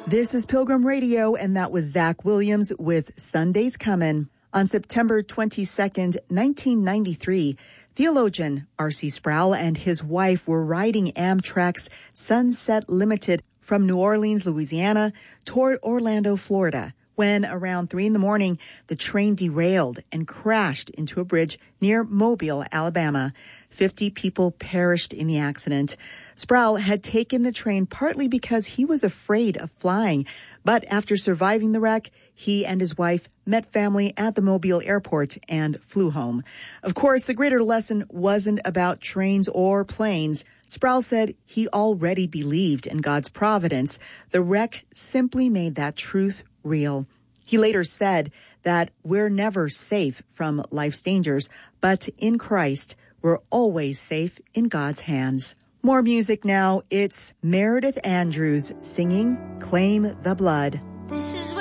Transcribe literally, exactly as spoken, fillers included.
This is Pilgrim Radio, and that was Zach Williams with Sunday's Comin'. On September twenty-second, nineteen ninety-three, theologian R C Sproul and his wife were riding Amtrak's Sunset Limited from New Orleans, Louisiana, toward Orlando, Florida, when around three in the morning, the train derailed and crashed into a bridge near Mobile, Alabama. Fifty people perished in the accident. Sproul had taken the train partly because he was afraid of flying, but after surviving the wreck, he and his wife met family at the Mobile airport and flew home. Of course, the greater lesson wasn't about trains or planes. Sproul said he already believed in God's providence. The wreck simply made that truth real. He later said that we're never safe from life's dangers, but in Christ, we're always safe in God's hands. More music now. It's Meredith Andrews singing Claim the Blood. This is